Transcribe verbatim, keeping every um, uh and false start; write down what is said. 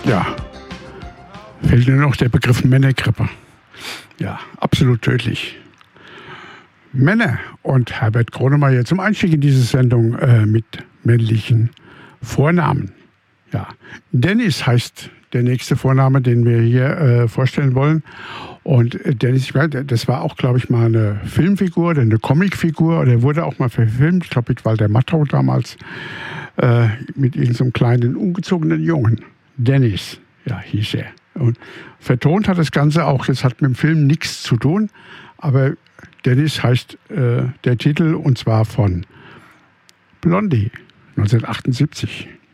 ja, fehlt nur noch der Begriff Männergrippe. Ja, absolut tödlich. Männer und Herbert Grönemeyer zum Einstieg in diese Sendung äh, mit männlichen Vornamen. Ja, Dennis heißt der nächste Vorname, den wir hier äh, vorstellen wollen. Und Dennis, das war auch, glaube ich, mal eine Filmfigur oder eine Comicfigur. Oder wurde auch mal verfilmt, ich glaube mit Walter Matthau damals, äh, mit irgendeinem so kleinen, ungezogenen Jungen. Dennis, ja, hieß er. Und vertont hat das Ganze auch, das hat mit dem Film nichts zu tun, aber Dennis heißt äh, der Titel, und zwar von Blondie, neunzehnhundertachtundsiebzig.